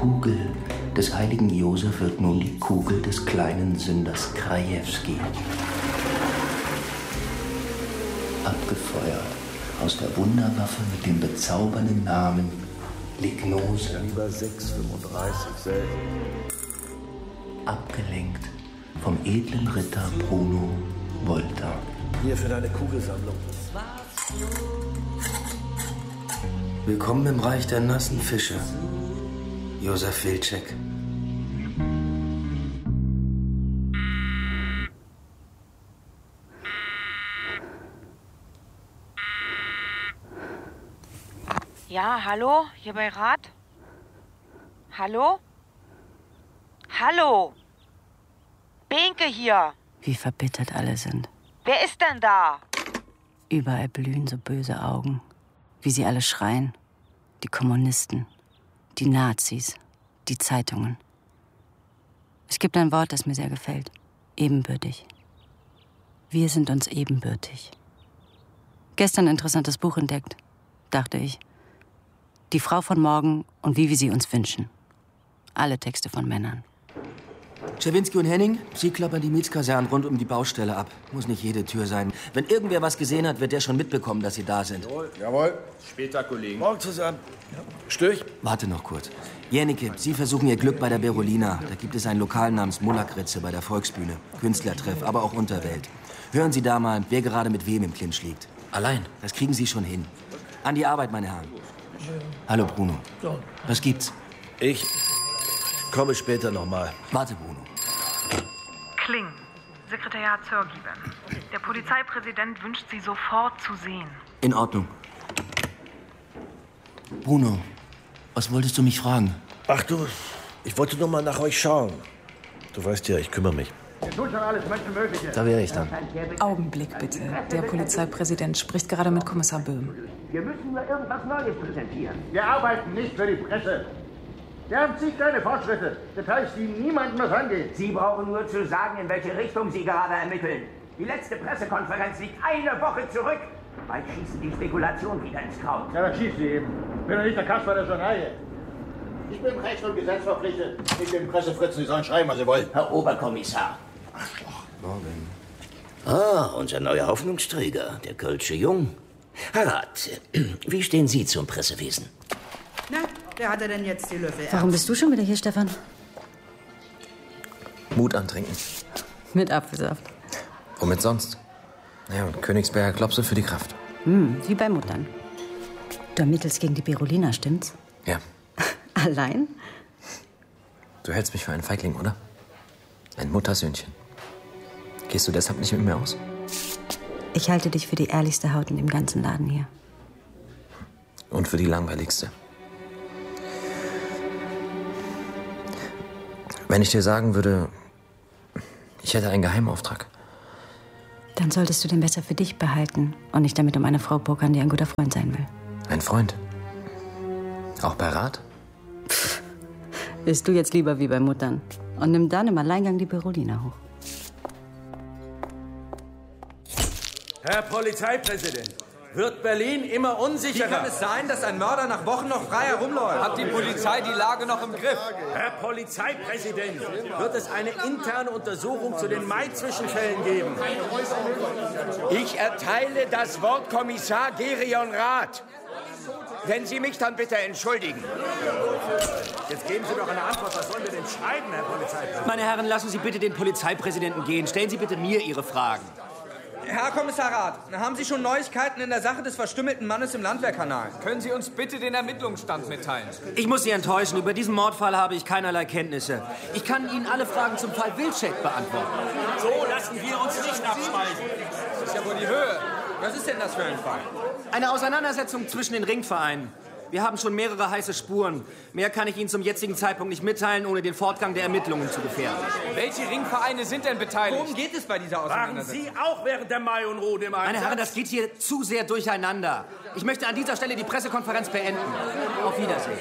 Kugel des heiligen Josef wird nun die Kugel des kleinen Sünders Krajewski. Abgefeuert aus der Wunderwaffe mit dem bezaubernden Namen Lignose. Lieber 635 selten. Abgelenkt vom edlen Ritter Bruno Volta. Hier für deine Kugelsammlung. Willkommen im Reich der nassen Fische, Josef Wilczek. Ja, hallo? Hier bei Rat? Hallo? Hallo? Benke hier. Wie verbittert alle sind. Wer ist denn da? Überall blühen so böse Augen. Wie sie alle schreien. Die Kommunisten, die Nazis, die Zeitungen. Es gibt ein Wort, das mir sehr gefällt. Ebenbürtig. Wir sind uns ebenbürtig. Gestern ein interessantes Buch entdeckt, dachte ich. Die Frau von morgen und wie wir sie uns wünschen. Alle Texte von Männern. Czerwinski und Henning, Sie klappern die Mietskasernen rund um die Baustelle ab. Muss nicht jede Tür sein. Wenn irgendwer was gesehen hat, wird der schon mitbekommen, dass Sie da sind. Jawohl, jawohl. Später, Kollegen. Morgen zusammen. Ja. Stör ich? Warte noch kurz. Jänicke, Sie versuchen Ihr Glück bei der Berolina. Da gibt es ein Lokal namens Mullakritze bei der Volksbühne. Künstlertreff, aber auch Unterwelt. Hören Sie da mal, wer gerade mit wem im Clinch liegt. Allein. Das kriegen Sie schon hin. An die Arbeit, meine Herren. Hallo, Bruno. Was gibt's? Ich komme später noch mal. Warte, Bruno. Kling, Sekretariat Zörgieben. Der Polizeipräsident wünscht Sie sofort zu sehen. In Ordnung. Bruno, was wolltest du mich fragen? Ach du, ich wollte nur mal nach euch schauen. Du weißt ja, ich kümmere mich. Da wäre ich dann. Augenblick bitte. Der Polizeipräsident spricht gerade mit Kommissar Böhm. Wir müssen nur irgendwas Neues präsentieren. Wir arbeiten nicht für die Presse. Wir haben zig kleine Fortschritte, Details, die niemandem was angehen. Sie brauchen nur zu sagen, in welche Richtung Sie gerade ermitteln. Die letzte Pressekonferenz liegt eine Woche zurück. Bald schießen die Spekulationen wieder ins Kraut. Ja, dann schießt sie eben. Ich bin doch nicht der Kasper der Journalie. Ich bin Recht und Gesetz verpflichtet. Ich bin Pressefritzen, die sollen schreiben, was sie wollen. Herr Oberkommissar. Morgen. Ah, unser neuer Hoffnungsträger, der Kölsche Jung. Herr Rath, wie stehen Sie zum Pressewesen? Na, wer hatte denn jetzt die Löffel? Warum bist du schon wieder hier, Stefan? Mut antrinken. Mit Apfelsaft. Womit sonst? Ja, und Königsberger Klopse für die Kraft. Wie bei Muttern. Du ermittelst gegen die Berolina, stimmt's? Ja. Allein? Du hältst mich für einen Feigling, oder? Ein Muttersöhnchen. Gehst du deshalb nicht mit mir aus? Ich halte dich für die ehrlichste Haut in dem ganzen Laden hier. Und für die langweiligste. Wenn ich dir sagen würde, ich hätte einen Geheimauftrag. Dann solltest du den besser für dich behalten und nicht damit um eine Frau pokern, die ein guter Freund sein will. Ein Freund? Auch bei Rat? Bist du jetzt lieber wie bei Muttern und nimm dann im Alleingang die Berolina hoch. Herr Polizeipräsident, wird Berlin immer unsicherer? Wie kann es sein, dass ein Mörder nach Wochen noch frei herumläuft? Hat die Polizei die Lage noch im Griff? Herr Polizeipräsident, wird es eine interne Untersuchung zu den Mai-Zwischenfällen geben? Ich erteile das Wort Kommissar Gerion Rath. Wenn Sie mich dann bitte entschuldigen. Jetzt geben Sie doch eine Antwort. Was sollen wir denn schreiben, Herr Polizeipräsident? Meine Herren, lassen Sie bitte den Polizeipräsidenten gehen. Stellen Sie bitte mir Ihre Fragen. Herr Kommissar Rath, haben Sie schon Neuigkeiten in der Sache des verstümmelten Mannes im Landwehrkanal? Können Sie uns bitte den Ermittlungsstand mitteilen? Ich muss Sie enttäuschen. Über diesen Mordfall habe ich keinerlei Kenntnisse. Ich kann Ihnen alle Fragen zum Fall Wilczek beantworten. So lassen wir uns nicht abspeisen. Das ist ja wohl die Höhe. Was ist denn das für ein Fall? Eine Auseinandersetzung zwischen den Ringvereinen. Wir haben schon mehrere heiße Spuren. Mehr kann ich Ihnen zum jetzigen Zeitpunkt nicht mitteilen, ohne den Fortgang der Ermittlungen zu gefährden. Welche Ringvereine sind denn beteiligt? Worum geht es bei dieser Auseinandersetzung? Waren Sie auch während der Mai-Unruhe im Einsatz? Meine Herren, das geht hier zu sehr durcheinander. Ich möchte an dieser Stelle die Pressekonferenz beenden. Auf Wiedersehen.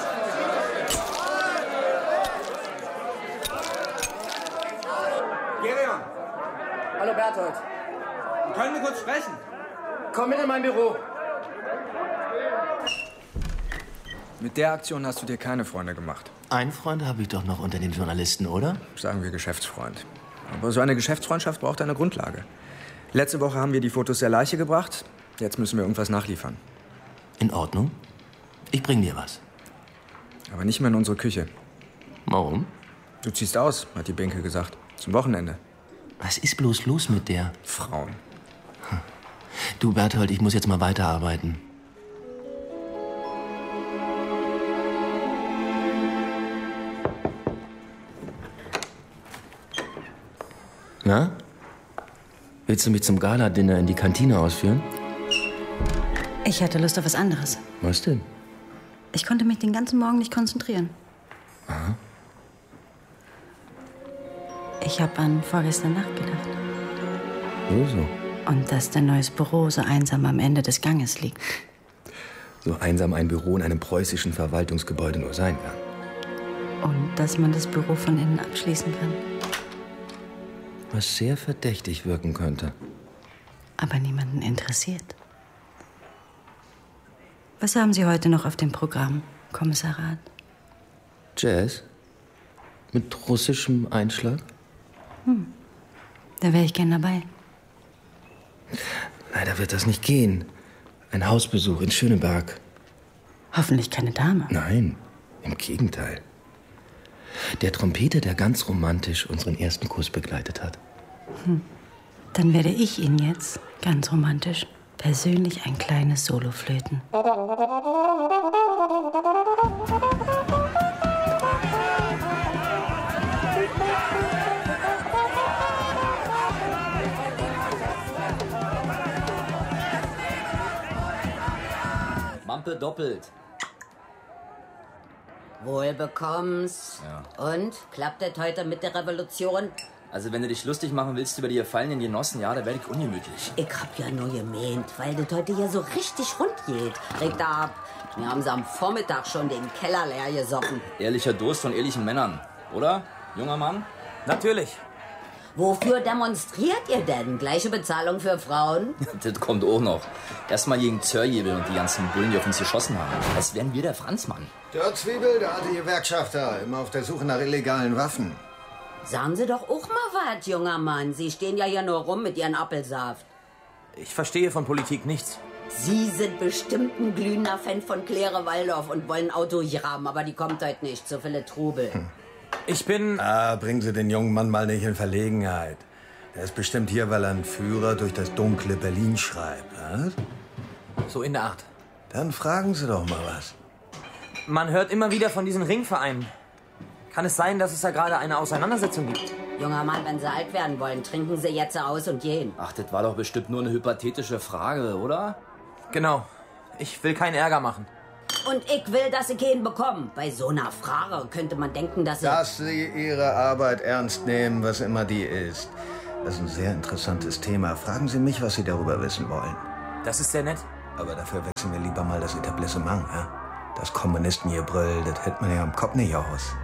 Gerion. Hallo Berthold. Können wir kurz sprechen? Komm mit in mein Büro. Mit der Aktion hast du dir keine Freunde gemacht. Einen Freund habe ich doch noch unter den Journalisten, oder? Sagen wir Geschäftsfreund. Aber so eine Geschäftsfreundschaft braucht eine Grundlage. Letzte Woche haben wir die Fotos der Leiche gebracht. Jetzt müssen wir irgendwas nachliefern. In Ordnung. Ich bring dir was. Aber nicht mehr in unsere Küche. Warum? Du ziehst aus, hat die Binke gesagt. Zum Wochenende. Was ist bloß los mit der? Frauen. Du, Berthold, ich muss jetzt mal weiterarbeiten. Na? Willst du mich zum Gala-Dinner in die Kantine ausführen? Ich hatte Lust auf was anderes. Was denn? Ich konnte mich den ganzen Morgen nicht konzentrieren. Aha. Ich habe an vorgestern Nacht gedacht. So. Und dass dein neues Büro so einsam am Ende des Ganges liegt. So einsam ein Büro in einem preußischen Verwaltungsgebäude nur sein kann. Und dass man das Büro von innen abschließen kann. Was sehr verdächtig wirken könnte. Aber niemanden interessiert. Was haben Sie heute noch auf dem Programm, Kommissar Rath? Jazz? Mit russischem Einschlag? Da wäre ich gern dabei. Leider wird das nicht gehen. Ein Hausbesuch in Schöneberg. Hoffentlich keine Dame. Nein, im Gegenteil. Der Trompeter, der ganz romantisch unseren ersten Kuss begleitet hat. Dann werde ich Ihnen jetzt, ganz romantisch, persönlich ein kleines Solo flöten. Mampe doppelt. Wohl bekomm's. Ja. Und? Klappt das heute mit der Revolution? Also wenn du dich lustig machen willst über die gefallenen Genossen, ja, da werde ich ungemütlich. Ich hab ja nur gemeint, weil das heute hier so richtig rund geht. Regt ab. Wir haben sie am Vormittag schon den Keller leer gesoffen. Ehrlicher Durst von ehrlichen Männern, oder, junger Mann? Natürlich. Wofür demonstriert ihr denn? Gleiche Bezahlung für Frauen? Das kommt auch noch. Erstmal gegen Zörjebel und die ganzen Bullen, die auf uns geschossen haben. Als wären wir der Franzmann. Der Zwiebel, der alte Gewerkschafter, immer auf der Suche nach illegalen Waffen. Sagen Sie doch auch mal was, junger Mann. Sie stehen ja hier nur rum mit Ihren Apfelsaft. Ich verstehe von Politik nichts. Sie sind bestimmt ein glühender Fan von Claire Waldorf und wollen Auto graben, aber die kommt heute nicht. So viele Trubel. Ich bin... Bringen Sie den jungen Mann mal nicht in Verlegenheit. Er ist bestimmt hier, weil er einen Führer durch das dunkle Berlin schreibt. Was? So in der Art. Dann fragen Sie doch mal was. Man hört immer wieder von diesen Ringvereinen. Kann es sein, dass es da gerade eine Auseinandersetzung gibt? Junger Mann, wenn Sie alt werden wollen, trinken Sie jetzt aus und gehen. Ach, das war doch bestimmt nur eine hypothetische Frage, oder? Genau. Ich will keinen Ärger machen. Und ich will, dass Sie keinen bekommen. Bei so einer Frage könnte man denken, dass Sie... Dass Sie Ihre Arbeit ernst nehmen, was immer die ist. Das ist ein sehr interessantes Thema. Fragen Sie mich, was Sie darüber wissen wollen. Das ist sehr nett. Aber dafür wechseln wir lieber mal das Etablissement, ja? Das Kommunistengebrüll, das hält man ja im Kopf nicht aus.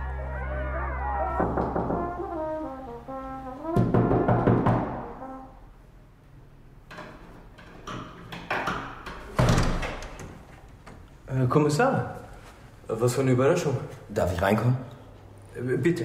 Kommissar, was für eine Überraschung. Darf ich reinkommen? Bitte.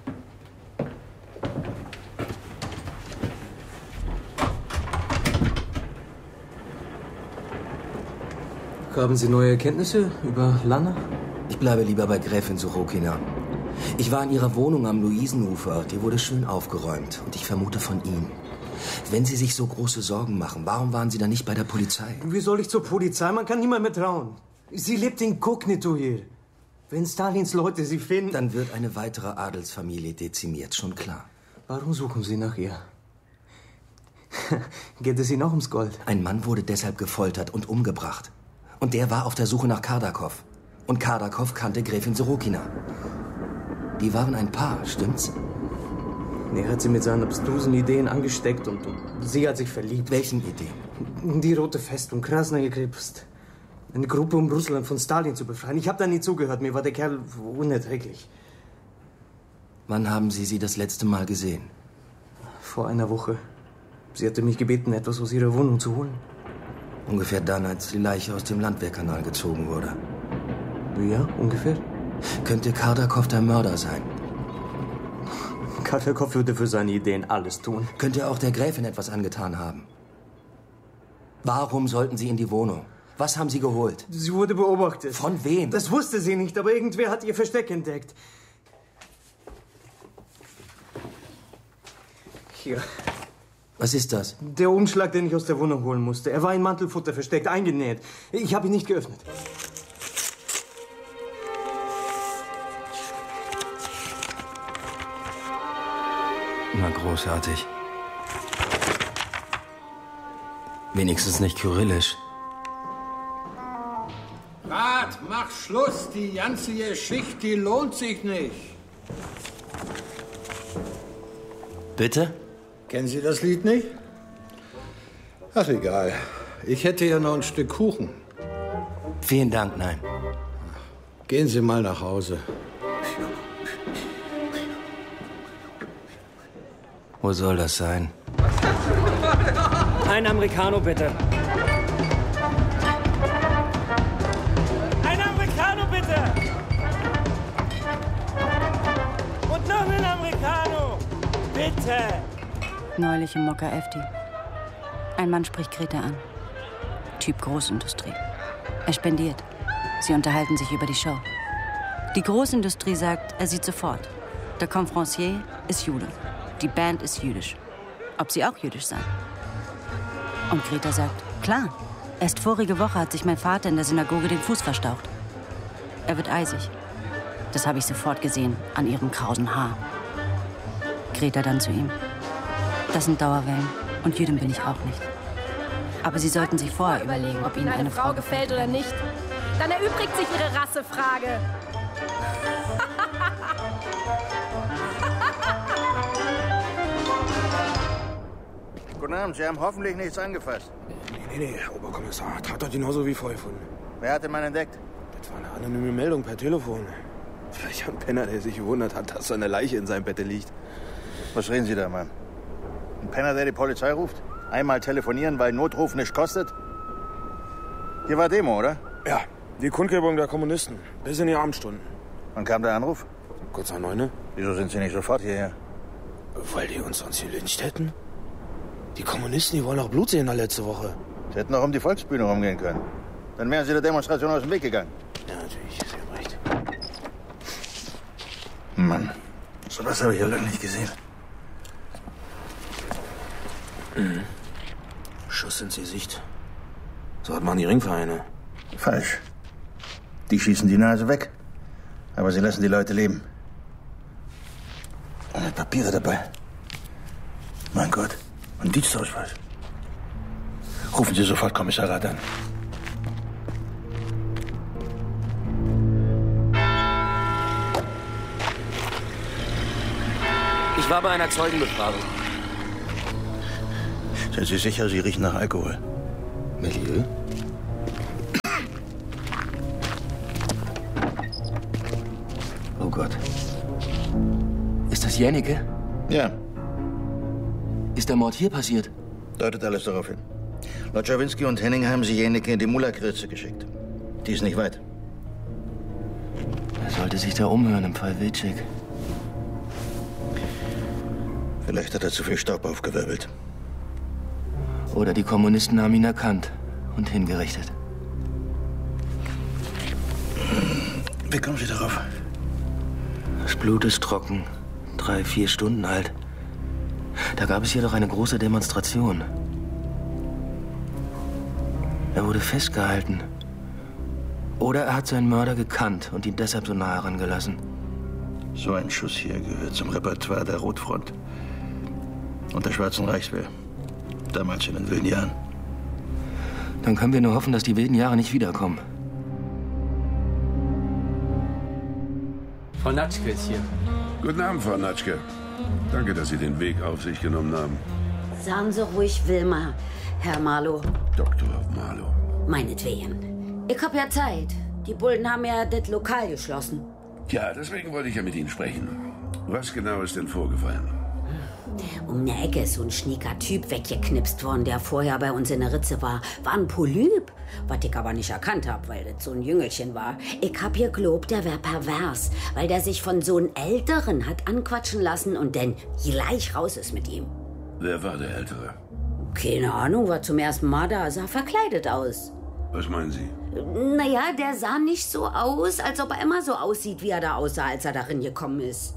Haben Sie neue Erkenntnisse über Lana? Ich bleibe lieber bei Gräfin Sorokina. Ich war in ihrer Wohnung am Luisenufer. Die wurde schön aufgeräumt. Und ich vermute von Ihnen. Wenn Sie sich so große Sorgen machen, warum waren Sie dann nicht bei der Polizei? Wie soll ich zur Polizei? Man kann niemand mehr trauen. Sie lebt inkognito hier. Wenn Stalins Leute sie finden... Dann wird eine weitere Adelsfamilie dezimiert, schon klar. Warum suchen Sie nach ihr? Geht es Ihnen auch ums Gold? Ein Mann wurde deshalb gefoltert und umgebracht. Und der war auf der Suche nach Kardakov. Und Kardakov kannte Gräfin Sorokina. Die waren ein Paar, stimmt's? Er hat sie mit seinen abstrusen Ideen angesteckt und sie hat sich verliebt. Welchen Ideen? Die Rote Festung, Krasnaja Krepst. Eine Gruppe, um Russland von Stalin zu befreien. Ich habe da nie zugehört. Mir war der Kerl unerträglich. Wann haben Sie sie das letzte Mal gesehen? Vor einer Woche. Sie hatte mich gebeten, etwas aus ihrer Wohnung zu holen. Ungefähr dann, als die Leiche aus dem Landwehrkanal gezogen wurde. Ja, ungefähr. Könnte Kardakov der Mörder sein? Kardakov würde für seine Ideen alles tun. Könnte auch der Gräfin etwas angetan haben? Warum sollten Sie in die Wohnung? Was haben Sie geholt? Sie wurde beobachtet. Von wem? Das wusste sie nicht, aber irgendwer hat ihr Versteck entdeckt. Hier. Was ist das? Der Umschlag, den ich aus der Wohnung holen musste. Er war in Mantelfutter versteckt, eingenäht. Ich habe ihn nicht geöffnet. Na, großartig. Wenigstens nicht kyrillisch. Rat, mach Schluss. Die ganze Geschichte, die lohnt sich nicht. Bitte? Kennen Sie das Lied nicht? Ach, egal. Ich hätte ja noch ein Stück Kuchen. Vielen Dank, nein. Gehen Sie mal nach Hause. Wo soll das sein? Ein Americano, bitte. Ein Americano, bitte! Und noch ein Americano! Bitte! Neulich im Mokka Efti. Ein Mann spricht Greta an. Typ Großindustrie. Er spendiert. Sie unterhalten sich über die Show. Die Großindustrie sagt, er sieht sofort. Der Conférencier ist Jude. Die Band ist jüdisch. Ob sie auch jüdisch sei. Und Greta sagt, klar. Erst vorige Woche hat sich mein Vater in der Synagoge den Fuß verstaucht. Er wird eisig. Das habe ich sofort gesehen, an ihrem krausen Haar. Greta dann zu ihm. Das sind Dauerwellen. Und Jüdin bin ich auch nicht. Aber Sie sollten sich vorher überlegen, ob Ihnen eine Frau gefällt oder nicht. Dann erübrigt sich Ihre Rassefrage. Guten Abend, Sie haben hoffentlich nichts angefasst. Nee, Oberkommissar. Tatort genauso wie vorgefunden. Wer hat den Mann entdeckt? Das war eine anonyme Meldung per Telefon. Vielleicht ein Penner, der sich gewundert hat, dass so eine Leiche in seinem Bett liegt. Was reden Sie da, Mann? Ein Penner, der die Polizei ruft? Einmal telefonieren, weil Notruf nichts kostet? Hier war Demo, oder? Ja, die Kundgebung der Kommunisten. Bis in die Abendstunden. Wann kam der Anruf? Kurz nach 9. Wieso sind Sie nicht sofort hierher? Weil die uns sonst gelyncht hätten. Die Kommunisten, die wollen auch Blut sehen letzte Woche. Sie hätten auch um die Volksbühne rumgehen können. Dann wären Sie der Demonstration aus dem Weg gegangen. Ja, natürlich, Sie haben recht. Mann, sowas habe ich ja lange nicht gesehen. Mhm. Schuss ins Gesicht. So hat man die Ringvereine. Falsch. Die schießen die Nase weg. Aber sie lassen die Leute leben. Und hat Papiere dabei. Mein Gott. Und Dienstausweis. Rufen Sie sofort Kommissar Rath an. Ich war bei einer Zeugenbefragung. Sind Sie sicher, Sie riechen nach Alkohol? Milieu? Oh Gott. Ist das Jänicke? Ja. Ist der Mord hier passiert? Deutet alles darauf hin. Laut Schawinski und Henning haben sie Jänicke in die Mulak-Ritze geschickt. Die ist nicht weit. Er sollte sich da umhören im Fall Wilczek. Vielleicht hat er zu viel Staub aufgewirbelt. Oder die Kommunisten haben ihn erkannt und hingerichtet. Wie kommen Sie darauf? Das Blut ist trocken. 3-4 Stunden alt. Da gab es hier doch eine große Demonstration. Er wurde festgehalten. Oder er hat seinen Mörder gekannt und ihn deshalb so nah herangelassen. So ein Schuss hier gehört zum Repertoire der Rotfront und der Schwarzen Reichswehr. Damals in den wilden Jahren. Dann können wir nur hoffen, dass die wilden Jahre nicht wiederkommen. Frau Natschke ist hier. Guten Abend, Frau Natschke. Danke, dass Sie den Weg auf sich genommen haben. Sagen Sie ruhig Wilma, Herr Marlow. Dr. Marlow. Meinetwegen. Ich hab ja Zeit. Die Bullen haben ja das Lokal geschlossen. Ja, deswegen wollte ich ja mit Ihnen sprechen. Was genau ist denn vorgefallen? Um eine Ecke ist so ein schnieker Typ weggeknipst worden, der vorher bei uns in der Ritze war. War ein Polyp, was ich aber nicht erkannt hab, weil das so ein Jüngelchen war. Ich hab geglaubt, der wär pervers, weil der sich von so einem Älteren hat anquatschen lassen und dann gleich raus ist mit ihm. Wer war der Ältere? Keine Ahnung, war zum ersten Mal da, sah verkleidet aus. Was meinen Sie? Naja, der sah nicht so aus, als ob er immer so aussieht, wie er da aussah, als er darin gekommen ist.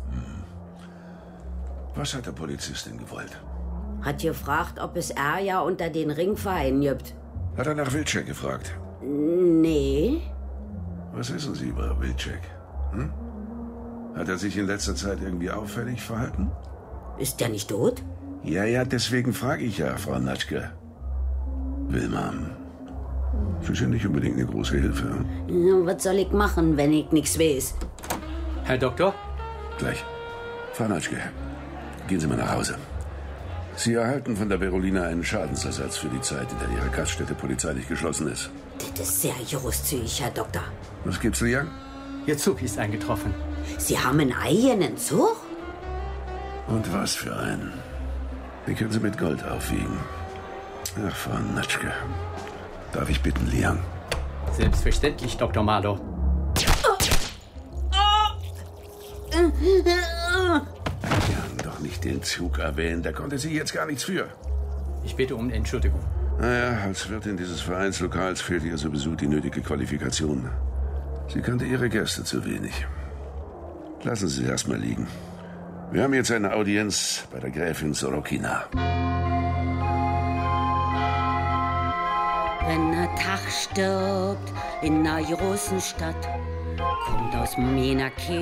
Was hat der Polizist denn gewollt? Hat gefragt, ob es ja unter den Ringvereinen gibt. Hat er nach Wilczek gefragt? Nee. Was wissen Sie über Wilczek? Hm? Hat er sich in letzter Zeit irgendwie auffällig verhalten? Ist der nicht tot? Ja, deswegen frage ich ja, Frau Natschke. Wilma, Sie sind nicht unbedingt eine große Hilfe. Was soll ich machen, wenn ich nichts weiß? Herr Doktor? Gleich. Frau Natschke, gehen Sie mal nach Hause. Sie erhalten von der Berolina einen Schadensersatz für die Zeit, in der Ihre Gaststätte polizeilich geschlossen ist. Das ist sehr großzügig, Herr Doktor. Was gibt's, Liang? Ihr Zug ist eingetroffen. Sie haben einen eigenen Zug? Und was für einen? Den können Sie mit Gold aufwiegen. Ach, Frau Natschke. Darf ich bitten, Liang? Selbstverständlich, Dr. Marlow. Sie haben doch nicht den Zug erwähnt. Da konnte sie jetzt gar nichts für. Ich bitte um Entschuldigung. Naja, als Wirtin dieses Vereinslokals fehlt ihr sowieso die nötige Qualifikation. Sie kannte ihre Gäste zu wenig. Lassen Sie sie erstmal liegen. Wir haben jetzt eine Audienz bei der Gräfin Sorokina. Wenn der Tag stirbt in einer großen Stadt, kommt aus meiner Kehle